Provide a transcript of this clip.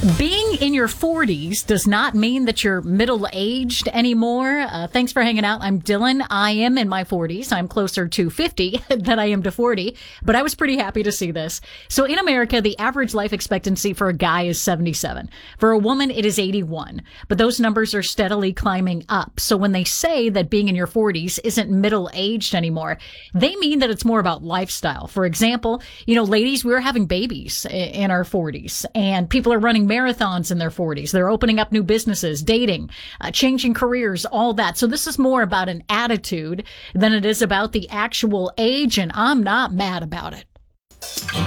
Being in your 40s does not mean that you're middle-aged anymore. Thanks for hanging out. I'm Dylan. I am in my 40s. I'm closer to 50 than I am to 40, but I was pretty happy to see this. So in America, the average life expectancy for a guy is 77. For a woman, it is 81. But those numbers are steadily climbing up. So when they say that being in your 40s isn't middle-aged anymore, they mean that it's more about lifestyle. For example, ladies, we're having babies in our 40s, and people are running marathons in their 40s. They're opening up new businesses, dating, changing careers, all that. So this is more about an attitude than it is about the actual age, and I'm not mad about it.